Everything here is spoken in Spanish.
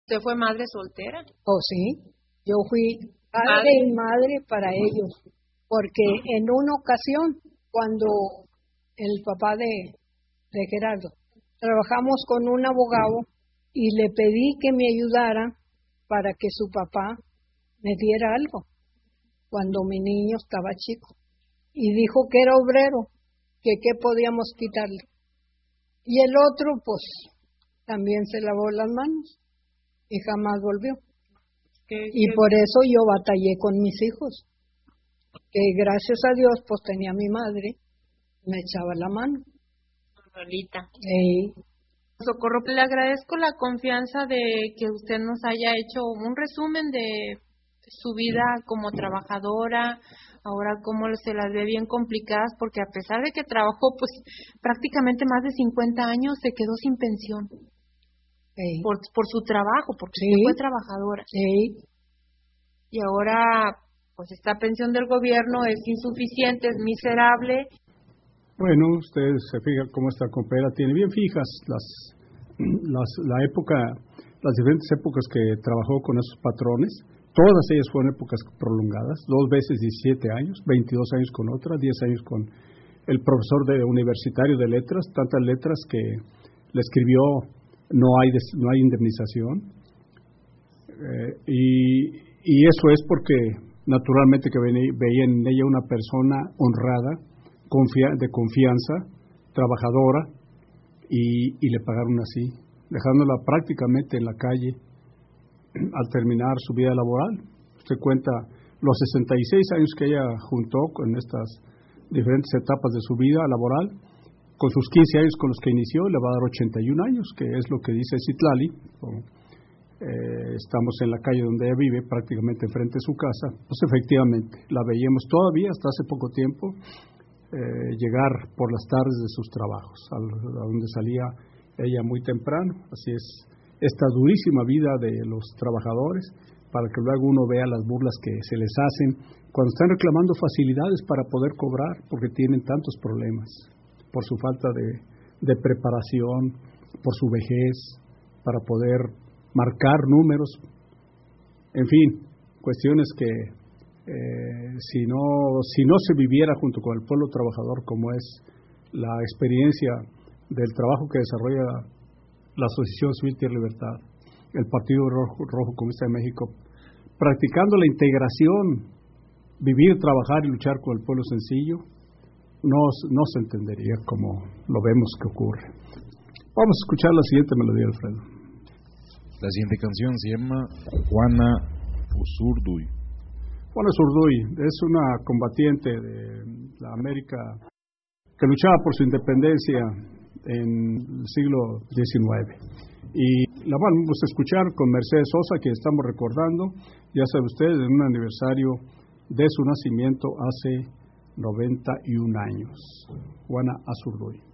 ¿Usted fue madre soltera? Oh, sí. Yo fui padre y madre para ellos. Porque en una ocasión, cuando el papá de Gerardo, trabajamos con un abogado y le pedí que me ayudara para que su papá me diera algo cuando mi niño estaba chico. Y dijo que era obrero, que qué podíamos quitarle. Y el otro, pues, también se lavó las manos y jamás volvió. Y por eso yo batallé con mis hijos, que gracias a Dios, pues tenía a mi madre, me echaba la mano. Lolita. Sí. Socorro, le agradezco la confianza de que usted nos haya hecho un resumen de su vida como trabajadora, ahora cómo se las ve bien complicadas, porque a pesar de que trabajó pues prácticamente más de 50 años, se quedó sin pensión. Sí. Por su trabajo, porque sí. usted fue trabajadora. Sí. Y ahora, pues esta pensión del gobierno es insuficiente, es miserable. Bueno, usted se fija cómo esta compañera tiene bien fijas las diferentes épocas que trabajó con esos patrones. Todas ellas fueron épocas prolongadas, 2 veces 17 años, 22 años con otra, 10 años con el profesor universitario de letras, tantas letras que le escribió no hay indemnización. Y eso es porque naturalmente que veían en ella una persona honrada, de confianza, trabajadora, y le pagaron así, dejándola prácticamente en la calle al terminar su vida laboral. Usted cuenta los 66 años que ella juntó con estas diferentes etapas de su vida laboral, con sus 15 años con los que inició, le va a dar 81 años, que es lo que dice Citlali. Estamos en la calle donde ella vive, prácticamente enfrente de su casa. Pues efectivamente, la veíamos todavía hasta hace poco tiempo llegar por las tardes de sus trabajos, a donde salía ella muy temprano. Así es, esta durísima vida de los trabajadores, para que luego uno vea las burlas que se les hacen cuando están reclamando facilidades para poder cobrar, porque tienen tantos problemas, por su falta de preparación, por su vejez, para poder marcar números, en fin, cuestiones que si no se viviera junto con el pueblo trabajador, como es la experiencia del trabajo que desarrolla la Asociación Civil Tierra y Libertad, el Partido Rojo Comunista de México, practicando la integración, vivir, trabajar y luchar con el pueblo sencillo, no se entendería como lo vemos que ocurre. Vamos a escuchar la siguiente melodía, Alfredo. La siguiente canción se llama Juana Zurduy. Juana Zurduy es una combatiente de la América que luchaba por su independencia en el siglo XIX. Y la vamos a escuchar con Mercedes Sosa, que estamos recordando, ya sabe usted, en un aniversario de su nacimiento hace 91 años. Juana Zurduy.